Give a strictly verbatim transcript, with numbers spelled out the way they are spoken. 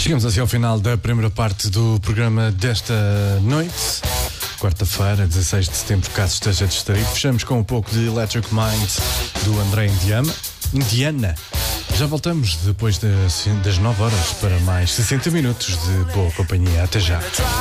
Chegamos assim ao final da primeira parte do programa desta noite. Quarta-feira, dezasseis de setembro, caso esteja distraído. Fechamos com um pouco de Electric Mind do André Indiana. Indiana. Já voltamos depois das, das nove horas para mais sessenta minutos de boa companhia. Até já.